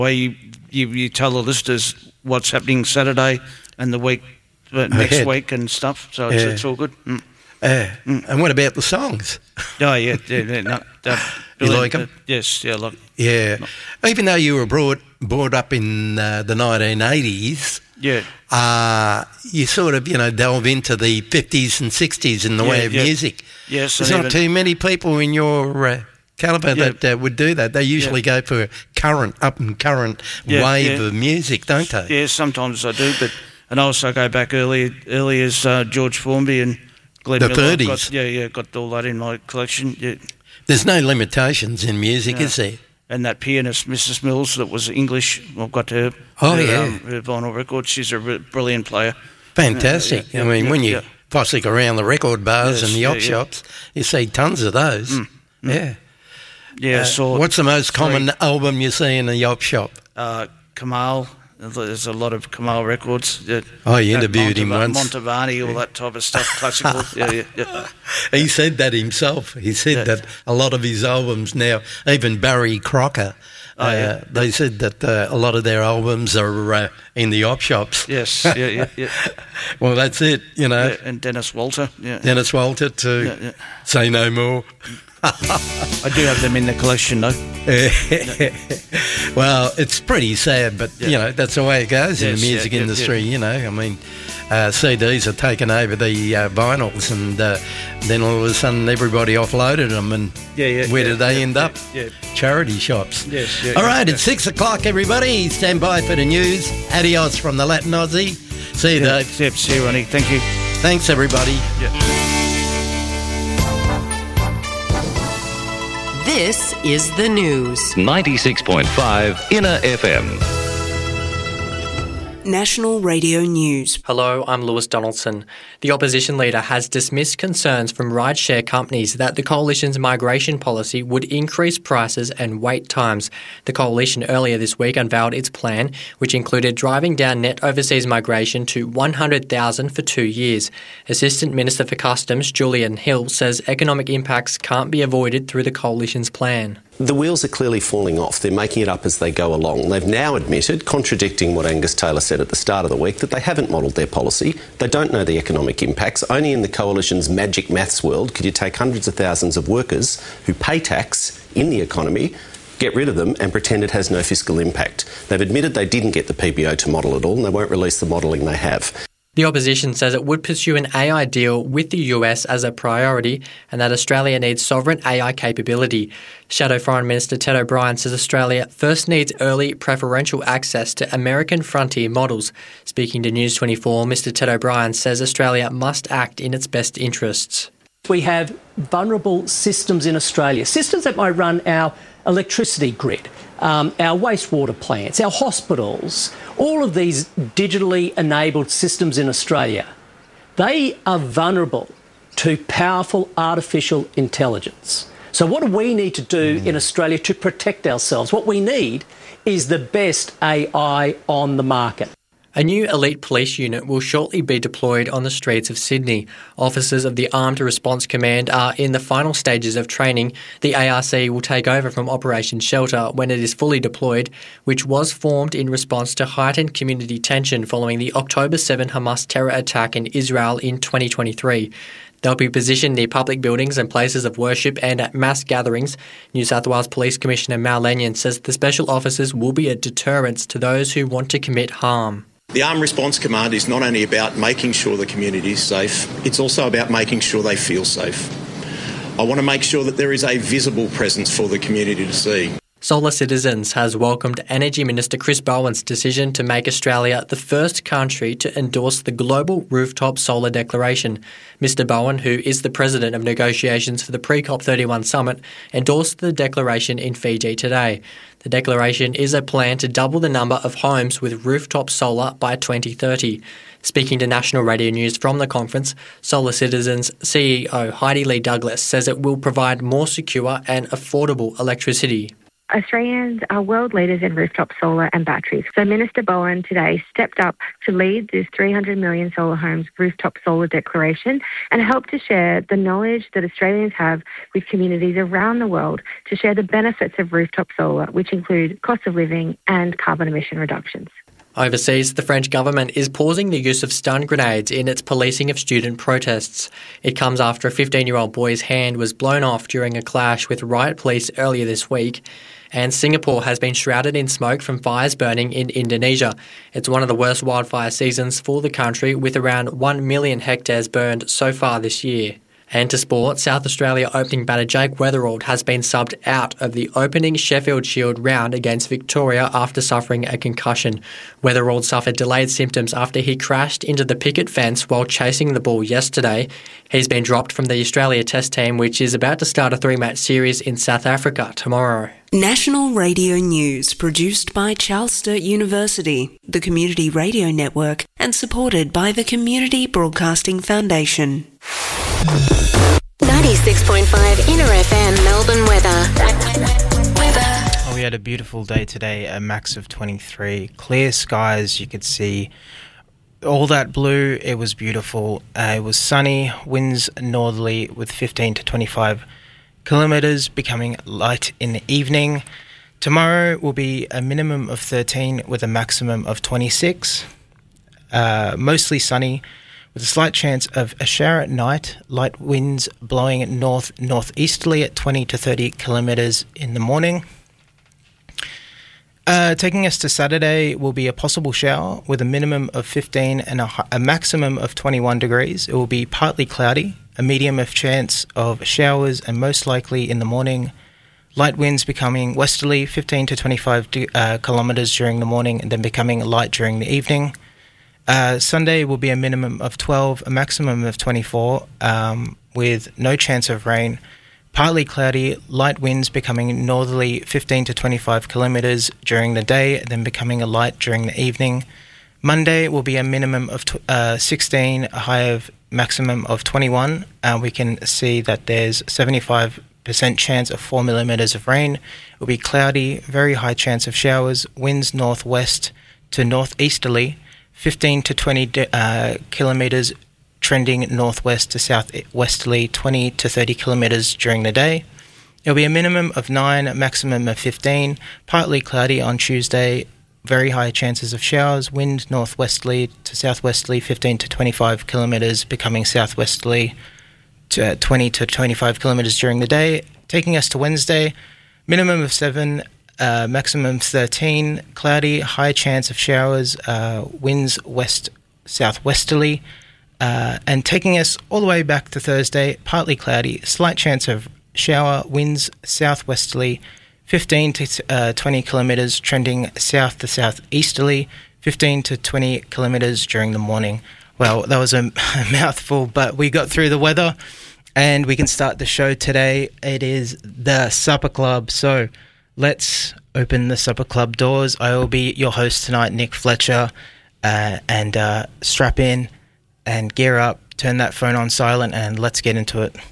Where you tell the listeners what's happening Saturday and the week next week and stuff. So it's all good. And what about the songs? Oh yeah, you like them? Yes, yeah, like. Yeah, even though you were brought up in the 1980s. Yeah. You sort of, delve into the 50s and 60s in the way of music. Yes. There's not too many people in your calibre that would do that. They usually go for up and current wave of music, don't they? Yeah, sometimes I do, and I also go back early as George Formby and Glenn Miller. The 30s. Got all that in my collection. Yeah. There's no limitations in music, is there? And that pianist, Mrs. Mills, that was English, I've got her vinyl record. She's a brilliant player. Fantastic. When you fossick around the record bars and the op shops, you see tons of those. Yeah. Yeah. What's the most common album you see in the op shop? Kamal. There's a lot of Kamal records. You interviewed him once. Montevani, all that type of stuff, classical. Yeah. He said that himself. He said that a lot of his albums now, even Barry Crocker, they said that a lot of their albums are in the op shops. Yes, yeah. Well, that's it, Yeah, and Dennis Walter. Yeah. Dennis Walter too. Say no more. I do have them in the collection, though. Well, it's pretty sad, but, that's the way it goes in the music industry, CDs are taking over the vinyls, and then all of a sudden everybody offloaded them, and where did they end up? Charity shops. Yes. All right, it's 6 o'clock, everybody. Stand by for the news. Adios from the Latin Aussie. See you, Dave. See you, Ronnie. Thank you. Thanks, everybody. This is the news. 96.5 Inner FM. National Radio News. Hello, I'm Lewis Donaldson. The opposition leader has dismissed concerns from rideshare companies that the coalition's migration policy would increase prices and wait times. The coalition earlier this week unveiled its plan, which included driving down net overseas migration to 100,000 for 2 years. Assistant Minister for Customs, Julian Hill, says economic impacts can't be avoided through the coalition's plan. The wheels are clearly falling off. They're making it up as they go along. They've now admitted, contradicting what Angus Taylor said at the start of the week, that they haven't modelled their policy. They don't know the economic impacts. Only in the coalition's magic maths world could you take hundreds of thousands of workers who pay tax in the economy, get rid of them and pretend it has no fiscal impact. They've admitted they didn't get the PBO to model it all, and they won't release the modelling they have. The opposition says it would pursue an AI deal with the US as a priority and that Australia needs sovereign AI capability. Shadow Foreign Minister Ted O'Brien says Australia first needs early preferential access to American frontier models. Speaking to News 24, Mr Ted O'Brien says Australia must act in its best interests. We have vulnerable systems in Australia, systems that might run our electricity grid, our wastewater plants, our hospitals, all of these digitally enabled systems in Australia. They are vulnerable to powerful artificial intelligence. So what do we need to do in Australia to protect ourselves? What we need is the best AI on the market. A new elite police unit will shortly be deployed on the streets of Sydney. Officers of the Armed Response Command are in the final stages of training. The ARC will take over from Operation Shelter when it is fully deployed, which was formed in response to heightened community tension following the October 7 Hamas terror attack in Israel in 2023. They'll be positioned near public buildings and places of worship and at mass gatherings. New South Wales Police Commissioner Mal Lanyon says the special officers will be a deterrent to those who want to commit harm. The Armed Response Command is not only about making sure the community is safe, it's also about making sure they feel safe. I want to make sure that there is a visible presence for the community to see. Solar Citizens has welcomed Energy Minister Chris Bowen's decision to make Australia the first country to endorse the Global Rooftop Solar Declaration. Mr Bowen, who is the president of negotiations for the pre-COP31 summit, endorsed the declaration in Fiji today. The declaration is a plan to double the number of homes with rooftop solar by 2030. Speaking to National Radio News from the conference, Solar Citizens CEO Heidi Lee Douglas says it will provide more secure and affordable electricity. Australians are world leaders in rooftop solar and batteries. So Minister Bowen today stepped up to lead this 300 million solar homes rooftop solar declaration and help to share the knowledge that Australians have with communities around the world to share the benefits of rooftop solar, which include cost of living and carbon emission reductions. Overseas, the French government is pausing the use of stun grenades in its policing of student protests. It comes after a 15-year-old boy's hand was blown off during a clash with riot police earlier this week. And Singapore has been shrouded in smoke from fires burning in Indonesia. It's one of the worst wildfire seasons for the country, with around 1 million hectares burned so far this year. And to sport, South Australia opening batter Jake Weatherald has been subbed out of the opening Sheffield Shield round against Victoria after suffering a concussion. Weatherald suffered delayed symptoms after he crashed into the picket fence while chasing the ball yesterday. He's been dropped from the Australia Test team, which is about to start a 3-match series in South Africa tomorrow. National Radio News, produced by Charles Sturt University, the Community Radio Network, and supported by the Community Broadcasting Foundation. 96.5 Inner FM Melbourne weather. We had a beautiful day today, a max of 23. Clear skies, you could see all that blue. It was beautiful. It was sunny, winds northerly with 15 to 25 kilometres, becoming light in the evening. Tomorrow will be a minimum of 13 with a maximum of 26. Mostly sunny, with a slight chance of a shower at night, light winds blowing northeasterly at 20 to 30 kilometres in the morning. Taking us to Saturday will be a possible shower with a minimum of 15 and a maximum of 21 degrees. It will be partly cloudy, a medium of chance of showers, and most likely in the morning. Light winds becoming westerly, 15 to 25 kilometres during the morning, and then becoming light during the evening. Sunday will be a minimum of 12, a maximum of 24, with no chance of rain. Partly cloudy, light winds becoming northerly 15 to 25 kilometres during the day, then becoming a light during the evening. Monday will be a minimum of 16, a high of maximum of 21. We can see that there's 75% chance of 4 millimetres of rain. It will be cloudy, very high chance of showers, winds northwest to northeasterly, 15 to 20 kilometres, trending northwest to southwesterly, 20 to 30 kilometres during the day. It will be a minimum of 9, a maximum of 15, partly cloudy on Tuesday, very high chances of showers, wind northwesterly to southwesterly, 15 to 25 kilometres, becoming southwesterly to 20 to 25 kilometres during the day. Taking us to Wednesday, minimum of 7, maximum 13, cloudy, high chance of showers, winds west-southwesterly, and taking us all the way back to Thursday, partly cloudy, slight chance of shower, winds southwesterly, 15 to 20 kilometres, trending south to southeasterly, 15 to 20 kilometres during the morning. Well, that was a mouthful, but we got through the weather, and we can start the show today. It is the Supper Club, so let's open the Supper Club doors. I will be your host tonight, Nick Fletcher, and strap in and gear up, turn that phone on silent, and let's get into it.